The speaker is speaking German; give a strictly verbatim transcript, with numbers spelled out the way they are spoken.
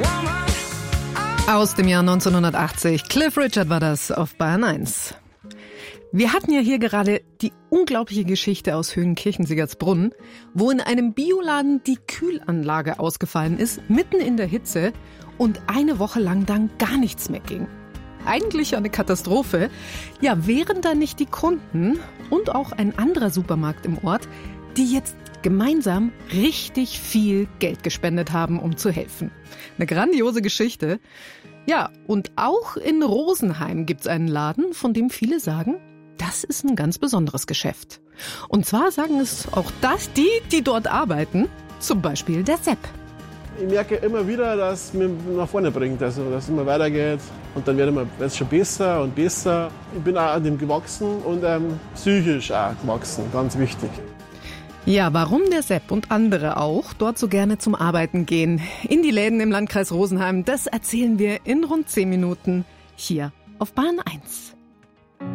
Aus dem Jahr neunzehnhundertachtzig. Cliff Richard war das auf Bayern eins. Wir hatten ja hier gerade die unglaubliche Geschichte aus Höhenkirchen-Siggertsbrunn, wo in einem Bioladen die Kühlanlage ausgefallen ist, mitten in der Hitze und eine Woche lang dann gar nichts mehr ging. Eigentlich eine Katastrophe. Ja, wären da nicht die Kunden und auch ein anderer Supermarkt im Ort, die jetzt gemeinsam richtig viel Geld gespendet haben, um zu helfen. Eine grandiose Geschichte. Ja, und auch in Rosenheim gibt's einen Laden, von dem viele sagen, das ist ein ganz besonderes Geschäft. Und zwar sagen es auch das die, die dort arbeiten, zum Beispiel der Sepp. Ich merke immer wieder, dass es mich nach vorne bringt, also dass es immer weitergeht. Und dann wird es schon besser und besser. Ich bin auch an dem gewachsen und ähm, psychisch auch gewachsen, ganz wichtig. Ja, warum der Sepp und andere auch dort so gerne zum Arbeiten gehen, in die Läden im Landkreis Rosenheim, das erzählen wir in rund zehn Minuten hier auf Bayern eins.